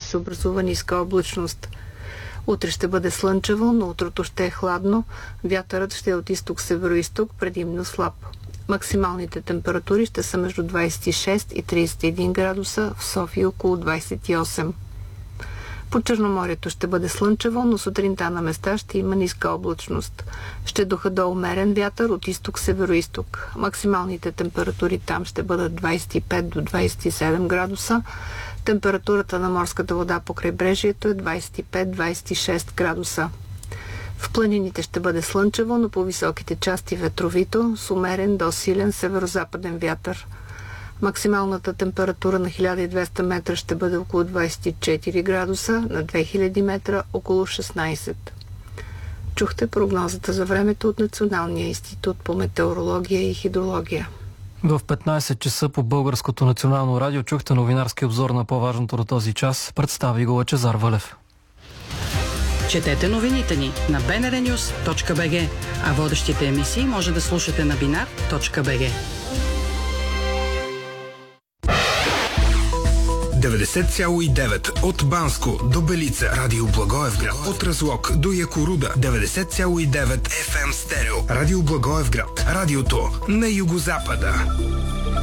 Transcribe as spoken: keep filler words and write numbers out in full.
се образува ниска облачност. Утре ще бъде слънчево, но утрото ще е хладно. Вятърът ще е от изток-североизток, предимно слаб. Максималните температури ще са между двадесет и шест и тридесет и един градуса, в София около двадесет и осем. По Черноморието ще бъде слънчево, но сутринта на места ще има ниска облачност. Ще духа умерен вятър от изток-североизток. Максималните температури там ще бъдат двадесет и пет до двадесет и седем градуса. Температурата на морската вода по крайбрежието е двадесет и пет до двадесет и шест градуса. В планините ще бъде слънчево, но по високите части ветровито, с умерен до силен северо-западен вятър. Максималната температура на хиляда и двеста метра ще бъде около двадесет и четири градуса, на две хиляди метра около шестнадесет. Чухте прогнозата за времето от Националния институт по метеорология и хидрология. В петнадесет часа по Българското национално радио чухте новинарски обзор на по-важното до този час. Представи го Лъчезар Вълев. Четете новините ни на би ен ар нюс точка би джи, а водещите емисии може да слушате на бинар точка би джи. деветдесет цяло и девет от Банско до Белица, Радио Благоевград, от Разлог до Якоруда, деветдесет цяло и девет еф ем стерео, Радио Благоевград, радиото на югозапада.